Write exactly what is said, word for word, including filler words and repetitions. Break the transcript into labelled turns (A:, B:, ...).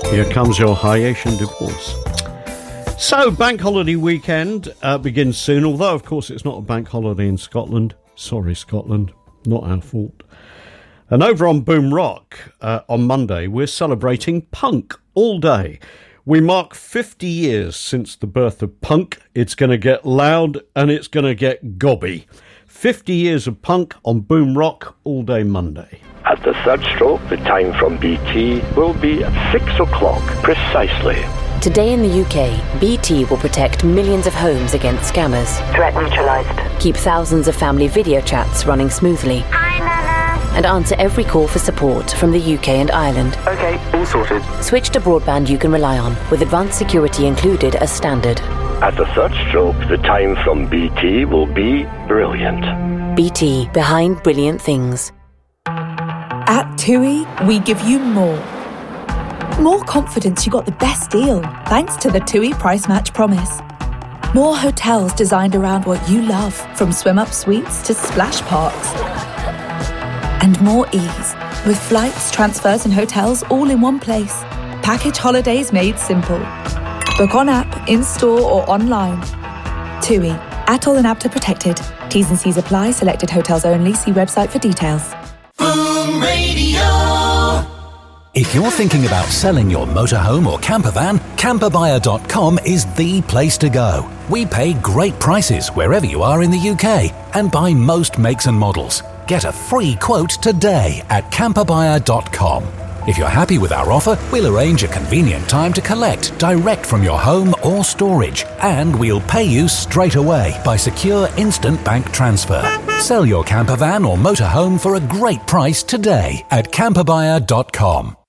A: Here comes your Haitian divorce. So, bank holiday weekend uh, begins soon, although, of course, it's not a bank holiday in Scotland. Sorry, Scotland. Not our fault. And over on Boom Rock, uh, on Monday, we're celebrating punk all day. We mark fifty years since the birth of punk. It's going to get loud and it's going to get gobby. fifty years of punk on Boom Rock all day Monday.
B: At the third stroke, the time from B T will be at six o'clock precisely.
C: Today in the U K, B T will protect millions of homes against scammers.
D: Threat neutralized.
C: Keep thousands of family video chats running smoothly.
D: Hi, Nana.
C: And answer every call for support from the U K and Ireland.
B: Okay, all sorted.
C: Switch to broadband you can rely on, with advanced security included as standard.
B: At the third stroke, the time from B T will be brilliant.
C: B T, behind brilliant things.
E: At TUI, we give you more. More confidence you got the best deal, thanks to the TUI Price Match Promise. More hotels designed around what you love, from swim-up suites to splash parks. And more ease, with flights, transfers and hotels all in one place. Package holidays made simple. Book on app, in-store or online. TUI, Atoll and APTA protected. T's and C's apply, selected hotels only. See website for details.
F: Boom Radio.
G: If you're thinking about selling your motorhome or camper van, camper buyer dot com is the place to go. We pay great prices wherever you are in the U K and buy most makes and models. Get a free quote today at camper buyer dot com. If you're happy with our offer, we'll arrange a convenient time to collect direct from your home or storage, and we'll pay you straight away by secure instant bank transfer. Sell your camper van or motorhome for a great price today at camper buyer dot com.